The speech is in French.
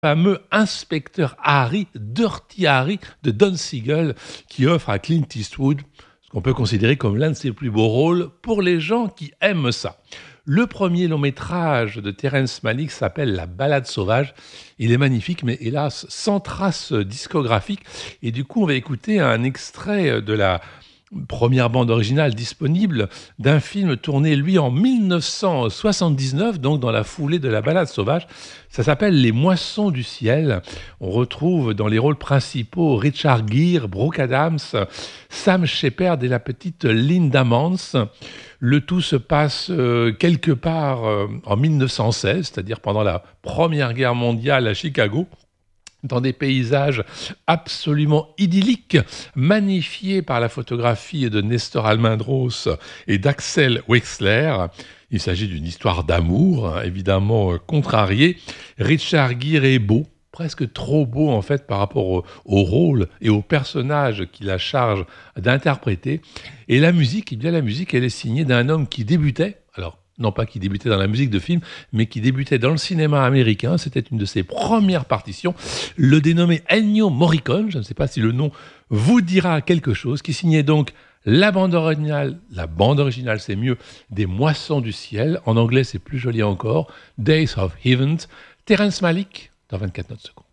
fameux inspecteur Harry, Dirty Harry de Don Siegel, qui offre à Clint Eastwood ce qu'on peut considérer comme l'un de ses plus beaux rôles pour les gens qui aiment ça. Le premier long métrage de Terrence Malick s'appelle La Balade sauvage. Il est magnifique, mais hélas, sans trace discographique. Et du coup, on va écouter un extrait de la première bande originale disponible d'un film tourné, lui, en 1979, donc dans la foulée de La Balade sauvage. Ça s'appelle Les Moissons du ciel. On retrouve dans les rôles principaux Richard Gere, Brooke Adams, Sam Shepard et la petite Linda Mance. Le tout se passe quelque part en 1916, c'est-à-dire pendant la Première Guerre mondiale à Chicago, dans des paysages absolument idylliques, magnifiés par la photographie de Nestor Almendros et d'Axel Wexler. Il s'agit d'une histoire d'amour, évidemment contrariée. Richard Gere est beau, presque trop beau en fait par rapport au rôle et au personnage qu'il a charge d'interpréter. Et la musique, eh bien la musique, elle est signée d'un homme qui débutait, alors non pas qui débutait dans la musique de film, mais qui débutait dans le cinéma américain. C'était une de ses premières partitions, le dénommé Ennio Morricone, je ne sais pas si le nom vous dira quelque chose, qui signait donc la bande originale c'est mieux, des Moissons du ciel, en anglais c'est plus joli encore, Days of Heaven, Terrence Malick, dans 24 notes secondes.